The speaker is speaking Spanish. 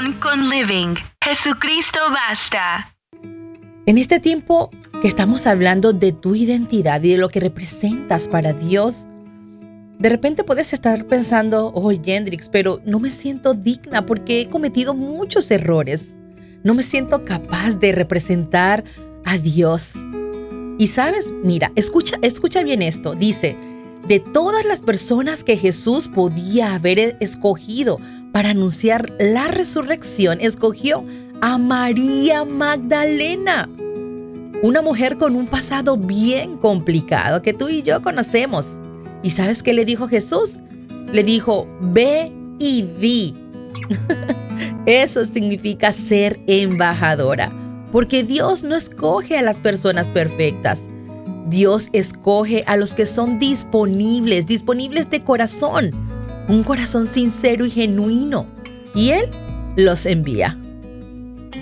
Conexión con Living. Jesucristo basta. En este tiempo que estamos hablando de tu identidad y de lo que representas para Dios, de repente puedes estar pensando, oh, Yendrix, pero no me siento digna porque he cometido muchos errores. No me siento capaz de representar a Dios. Y sabes, mira, escucha bien esto. Dice, de todas las personas que Jesús podía haber escogido para anunciar la resurrección, escogió a María Magdalena. Una mujer con un pasado bien complicado que tú y yo conocemos. ¿Y sabes qué le dijo Jesús? Le dijo, ve y di. Eso significa ser embajadora, porque Dios no escoge a las personas perfectas. Dios escoge a los que son disponibles de corazón, un corazón sincero y genuino, y Él los envía.